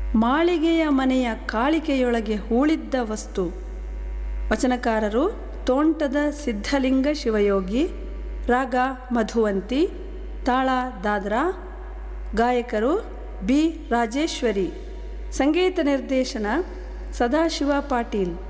ಮಾಳಿಗೆಯ ಮನೆಯ ಕಾಳಿಕೆಯೊಳಗೆ ಹೂಳಿದ್ದ ವಸ್ತು. ವಚನಕಾರರು ತೋಂಟದ ಸಿದ್ಧಲಿಂಗ ಶಿವಯೋಗಿ. ರಾಗ ಮಧುವಂತಿ. ತಾಳ ದಾದ್ರಾ. ಗಾಯಕರು ಬಿ ರಾಜೇಶ್ವರಿ. ಸಂಗೀತ ನಿರ್ದೇಶನ ಸದಾಶಿವ ಪಾಟೀಲ್.